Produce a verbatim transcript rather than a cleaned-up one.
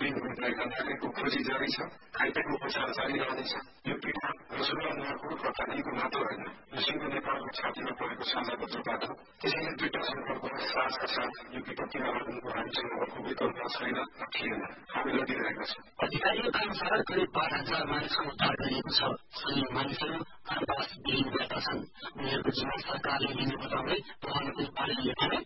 सङ्क्रमित हुनुभएका नागरिकको खोजी जारी छ। घाइतेको उपचार जारी रहनेछ। यो पीडा रसुल्ला नुवाकोट र कालीको मात्र होइन, यो सिङ्गो नेपालको छातीमा परेको साझा वज्रपात हो। त्यसैले दुईटा संकल्प साथका साथ यो विपत्तिमा लाग्नुको हामीसँग अर्को विकल्प छैन र थिएन। हामी लडिरहेका छौँ। अधिकारीहरूका अनुसार करिब बाह्र हजार मानिसको उद्धार गरिएको छ। सय मानिसहरू आवासविहीन भएका छन्। उनीहरूको जिम्मा सरकारले लिने बताउँदै वहाँको पालिले भने